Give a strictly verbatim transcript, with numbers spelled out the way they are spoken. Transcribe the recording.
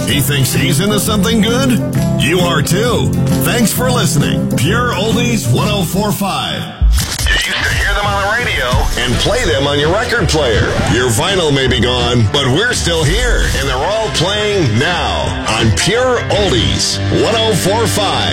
He thinks he's into something good? You are too. Thanks for listening. Pure Oldies one oh four point five. You used to hear them on the radio and play them on your record player. Your vinyl may be gone, but we're still here, and they're all playing now on Pure Oldies one oh four point five.